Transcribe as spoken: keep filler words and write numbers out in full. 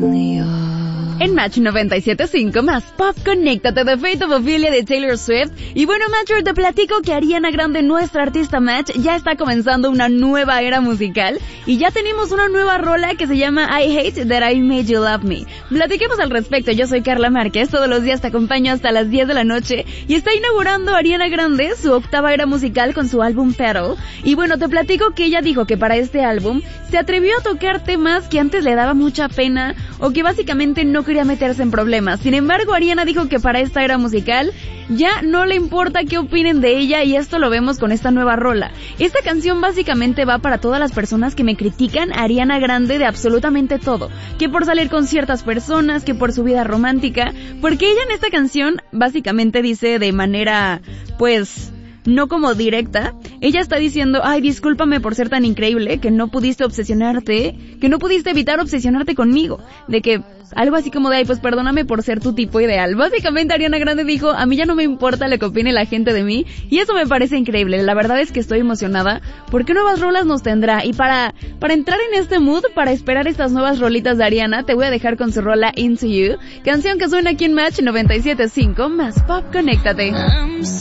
En Match noventa y siete punto cinco más Pop, conéctate de Fate of Ophelia de Taylor Swift. Y bueno, Matcher, te platico que Ariana Grande, nuestra artista Match, ya está comenzando una nueva era musical y ya tenemos una nueva rola que se llama I Hate That I Made You Love Me. Platiquemos al respecto. Yo soy Carla Márquez, todos los días te acompaño hasta las diez de la noche y está inaugurando Ariana Grande su octava era musical con su álbum Petal. Y bueno, te platico que ella dijo que para este álbum se atrevió a tocar temas que antes le daba mucha pena o que básicamente no quería meterse en problemas. Sin embargo, Ariana dijo que para esta era musical ya no le importa qué opinen de ella y esto lo vemos con esta nueva rola. Esta canción básicamente va para todas las personas que me critican a Ariana Grande de absolutamente todo, que por salir con ciertas personas, que por su vida romántica, porque ella en esta canción básicamente dice de manera, pues, no como directa, ella está diciendo, ay, discúlpame por ser tan increíble, que no pudiste obsesionarte, que no pudiste evitar obsesionarte conmigo, de que algo así como de, ay, pues perdóname por ser tu tipo ideal. Básicamente Ariana Grande dijo, a mí ya no me importa lo que opine la gente de mí, y eso me parece increíble. La verdad es que estoy emocionada, porque nuevas rolas nos tendrá, y para, para entrar en este mood, para esperar estas nuevas rolitas de Ariana, te voy a dejar con su rola Into You, canción que suena aquí en Match noventa y siete punto cinco más Pop, conéctate.